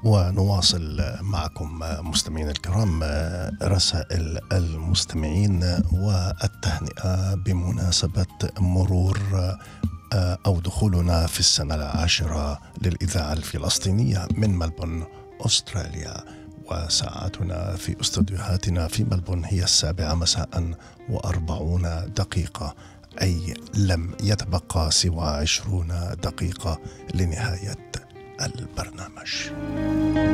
ونواصل معكم مستمعين الكرام رسائل المستمعين والتهنئة بمناسبة مرور أو دخولنا في السنة 10 للإذاعة الفلسطينية من ملبورن أستراليا. وساعتنا في استوديوهاتنا في ملبورن هي 7 مساء و40 دقيقة، أي لم يتبقى سوى 20 دقيقة لنهاية البرنامج.